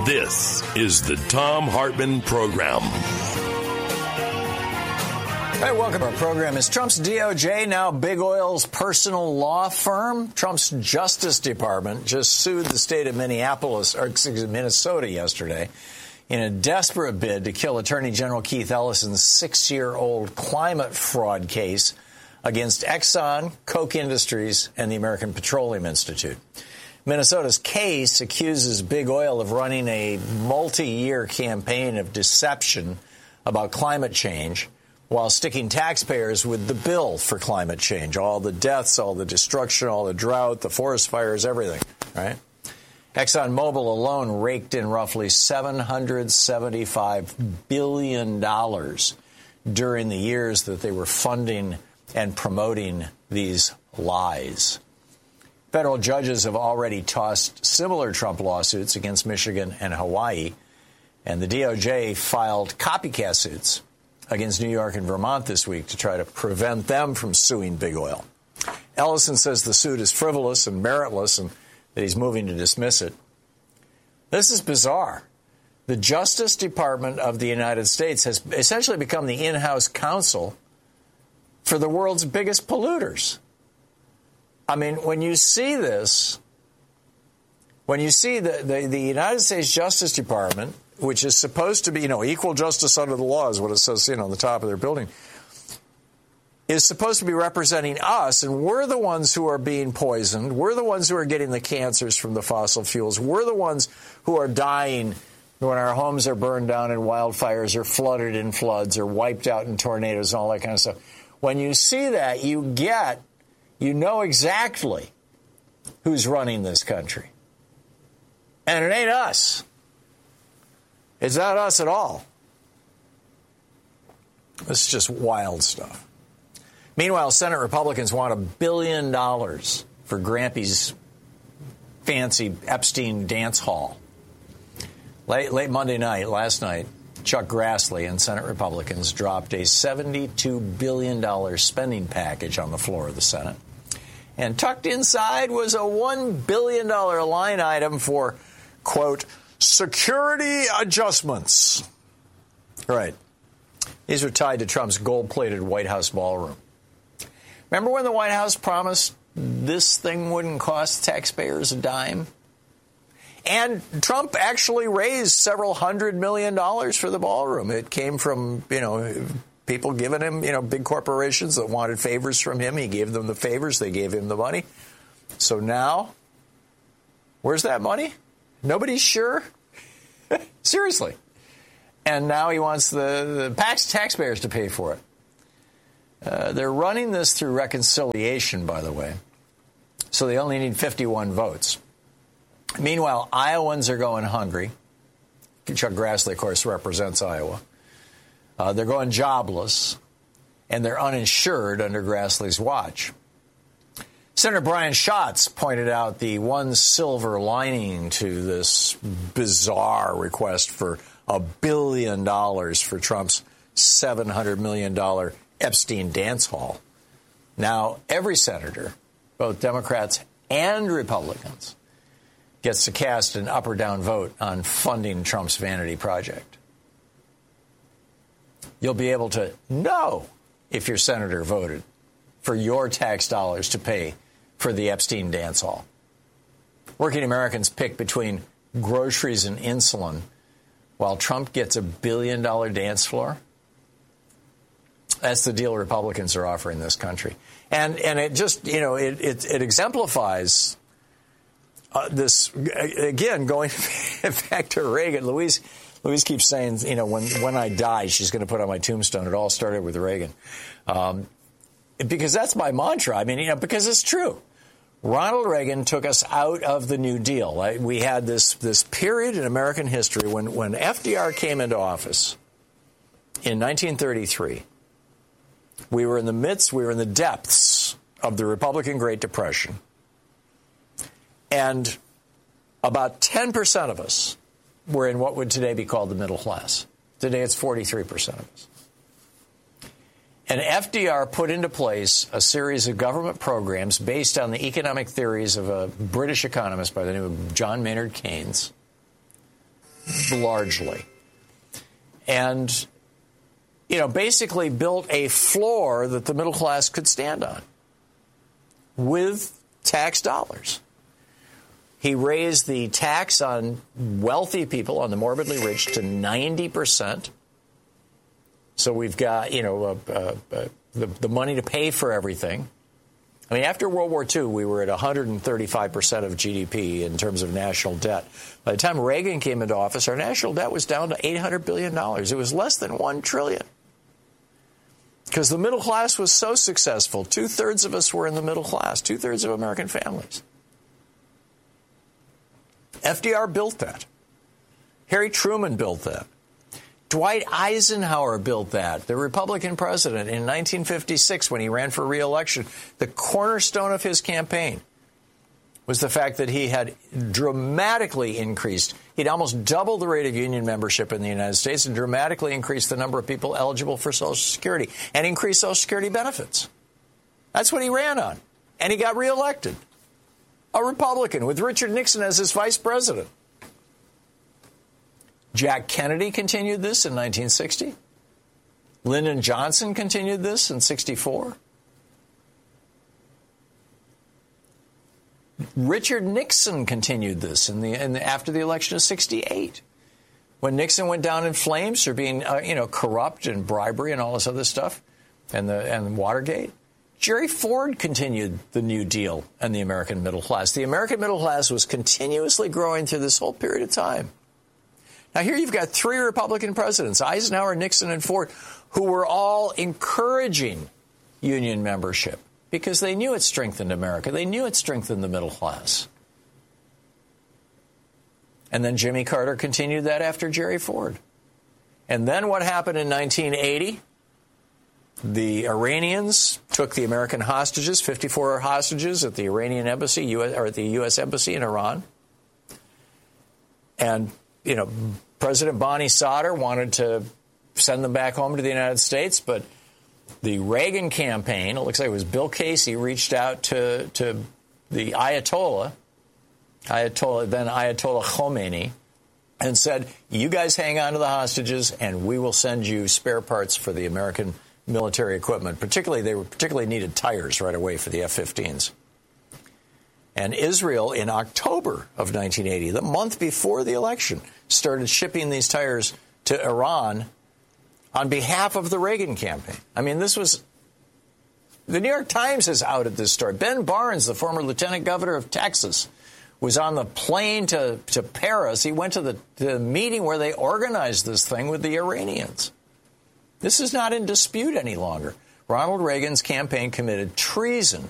This is the Thom Hartmann Program. Hey, welcome to our program. Is Trump's DOJ now Big Oil's personal law firm? Trump's Justice Department just sued the state of Minnesota yesterday in a desperate bid to kill Attorney General Keith Ellison's 6-year-old climate fraud case against Exxon, Koch Industries, and the American Petroleum Institute. Minnesota's case accuses Big Oil of running a multi-year campaign of deception about climate change while sticking taxpayers with the bill for climate change. All the deaths, all the destruction, all the drought, the forest fires, everything, right? ExxonMobil alone raked in roughly $775 billion during the years that they were funding and promoting these lies. Federal judges have already tossed similar Trump lawsuits against Michigan and Hawaii, and the DOJ filed copycat suits against New York and Vermont this week to try to prevent them from suing Big Oil. Ellison says the suit is frivolous and meritless and that he's moving to dismiss it. This is bizarre. The Justice Department of the United States has essentially become the in-house counsel for the world's biggest polluters. I mean, when you see this, when you see the United States Justice Department, which is supposed to be, equal justice under the law is what it says, on the top of their building, is supposed to be representing us, and we're the ones who are being poisoned. We're the ones who are getting the cancers from the fossil fuels. We're the ones who are dying when our homes are burned down in wildfires or flooded in floods or wiped out in tornadoes and all that kind of stuff. When you see that, you know exactly who's running this country. And it ain't us. It's not us at all. This is just wild stuff. Meanwhile, Senate Republicans want $1 billion for Grampy's fancy Epstein dance hall. Late Monday night, last night, Chuck Grassley and Senate Republicans dropped a $72 billion spending package on the floor of the Senate. And tucked inside was a $1 billion line item for, quote, security adjustments. Right. These are tied to Trump's gold-plated White House ballroom. Remember when the White House promised this thing wouldn't cost taxpayers a dime? And Trump actually raised several $100 million for the ballroom. It came from, people giving him, big corporations that wanted favors from him. He gave them the favors. They gave him the money. So now, where's that money? Nobody's sure? Seriously. And now he wants the taxpayers to pay for it. They're running this through reconciliation, by the way. So they only need 51 votes. Meanwhile, Iowans are going hungry. Chuck Grassley, of course, represents Iowa. They're going jobless, and they're uninsured under Grassley's watch. Senator Brian Schatz pointed out the one silver lining to this bizarre request for $1 billion for Trump's $700 million Epstein dance hall. Now, every senator, both Democrats and Republicans, gets to cast an up or down vote on funding Trump's vanity project. You'll be able to know if your senator voted for your tax dollars to pay for the Epstein dance hall. Working Americans pick between groceries and insulin while Trump gets $1 billion dance floor. That's the deal Republicans are offering this country. And it just, it exemplifies this, again, going back to Reagan. Louise keeps saying, when I die, she's going to put on my tombstone. It all started with Reagan. Because that's my mantra. I mean, because it's true. Ronald Reagan took us out of the New Deal. We had this period in American history when FDR came into office in 1933. We were in the depths of the Republican Great Depression. And about 10% of us were in what would today be called the middle class. Today it's 43% of us. And FDR put into place a series of government programs based on the economic theories of a British economist by the name of John Maynard Keynes largely. And, basically built a floor that the middle class could stand on with tax dollars. He raised the tax on wealthy people, on the morbidly rich, to 90%. So we've got, the money to pay for everything. I mean, after World War II, we were at 135% of GDP in terms of national debt. By the time Reagan came into office, our national debt was down to $800 billion. It was less than $1 trillion. Because the middle class was so successful. 2/3 of us were in the middle class, 2/3 of American families. FDR built that. Harry Truman built that. Dwight Eisenhower built that, the Republican president, in 1956 when he ran for re-election. The cornerstone of his campaign was the fact that he had dramatically increased. He'd almost doubled the rate of union membership in the United States and dramatically increased the number of people eligible for Social Security and increased Social Security benefits. That's what he ran on. And he got re-elected. A Republican with Richard Nixon as his vice president. Jack Kennedy continued this in 1960. Lyndon Johnson continued this in 64. Richard Nixon continued this after the election of 68. When Nixon went down in flames for being corrupt and bribery and all this other stuff and Watergate. Jerry Ford continued the New Deal and the American middle class. The American middle class was continuously growing through this whole period of time. Now, here you've got 3 Republican presidents, Eisenhower, Nixon, and Ford, who were all encouraging union membership because they knew it strengthened America. They knew it strengthened the middle class. And then Jimmy Carter continued that after Jerry Ford. And then what happened in 1980? The Iranians took the American hostages, 54 hostages at the Iranian embassy, or at the U.S. embassy in Iran. And, President Bani Sadr wanted to send them back home to the United States, but the Reagan campaign, it looks like it was Bill Casey, reached out to the Ayatollah Khomeini, and said, you guys hang on to the hostages and we will send you spare parts for the American military equipment. They particularly needed tires right away for the F-15s. And Israel, in October of 1980, the month before the election, started shipping these tires to Iran on behalf of the Reagan campaign. I mean, this was... The New York Times has outed this story. Ben Barnes, the former lieutenant governor of Texas, was on the plane to Paris. He went to the meeting where they organized this thing with the Iranians. This is not in dispute any longer. Ronald Reagan's campaign committed treason